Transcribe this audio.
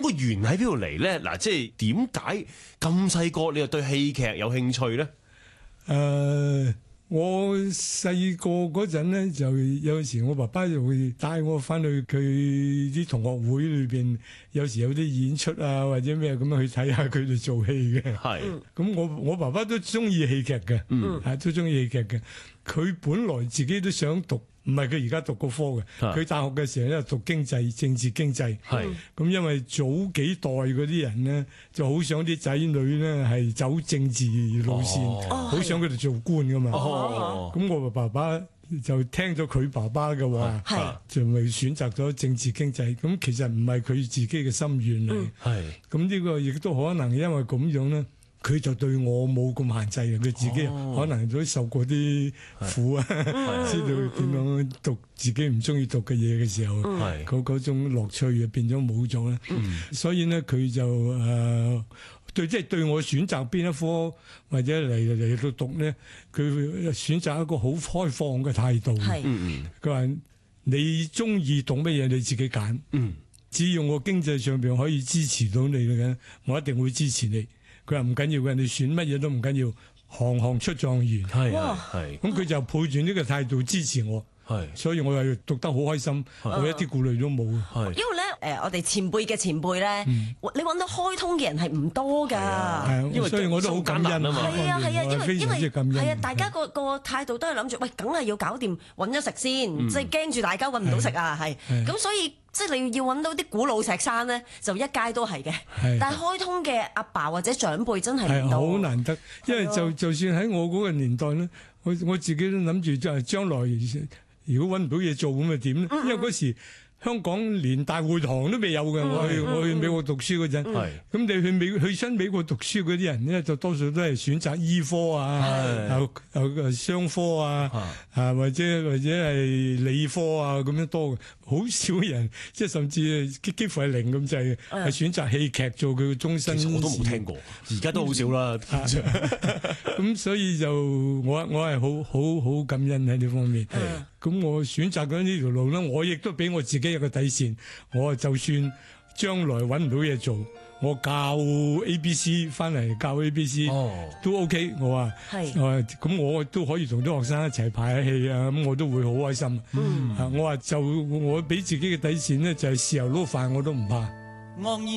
個緣喺邊度嚟咧？嗱，即係點解咁細個你又對戲劇有興趣咧？ 我細個嗰陣咧，就有時我爸爸就會帶我翻去佢啲同學會裏邊，有時有啲演出啊或者咩咁樣去睇下佢哋做戲嘅。 係， 咁我爸爸都中意戲劇嘅，都中意戲劇嘅。佢本來自己都想讀，唔係佢而家讀個科嘅。佢大學嘅時候咧讀經濟、政治經濟。係，咁因為早幾代嗰啲人咧，就好想啲仔女咧係走政治路線，好想佢哋做官噶嘛。咁我爸爸就聽咗佢爸爸嘅話，就咪選擇咗政治經濟。咁其實唔係佢自己嘅心願嚟。係，咁呢個亦都可能因為咁樣咧。佢就對我冇咁限制啊！佢自己可能都受過啲苦啊，知道點樣讀自己唔中意讀嘅嘢嘅時候，嗰種樂趣啊變咗冇咗啦。所以咧，佢就對我選擇邊一科或者嚟到讀咧，佢選擇一個好開放嘅態度。佢話你中意讀乜嘢你自己揀。只要我經濟上邊可以支持到你嘅，我一定會支持你。佢話唔緊要嘅，你選乜嘢都唔緊要，行行出狀元。係，咁佢就抱住呢個態度支持我。所以我又讀得好開心，我一啲顧慮都冇。 因為咧，我哋前輩嘅前輩咧，你揾到開通嘅人係唔多㗎。 因為所以我都好感恩啊嘛。 係啊，因為非常之感恩。 係啊，大家個態度都係諗住，喂，梗係要搞掂揾咗食先，即係驚住大家揾唔到食啊，係。咁所以即係你要揾到啲古老石山咧，就一街都係嘅。但係開通嘅阿爸或者長輩真係唔多。 好難得，因為就算喺我嗰個年代咧，我自己都諗住就係將來。如果揾唔到嘢做咁咪點咧？因為嗰時香港連大會堂都未有嘅。我去美國讀書嗰陣，咁你去親美國讀書嗰啲人咧，就多數都係選擇醫科啊、商科啊、或者係理科啊咁樣多嘅，好少人即係甚至幾乎係零咁滯嘅，係選擇戲劇做佢嘅終身。 其實我都冇聽過，而家都好少啦。 咁所以就我係好感恩喺呢方面。咁我選擇緊呢條路咧，我亦都俾我自己一個底線。我就算將來揾唔到嘢做，我教 ABC 翻嚟教 ABC 都 OK。我話咁我都可以同啲學生一齊排下戲啊，咁我都會好開心。我話我俾自己嘅底線咧，就係豉油撈飯我都唔怕。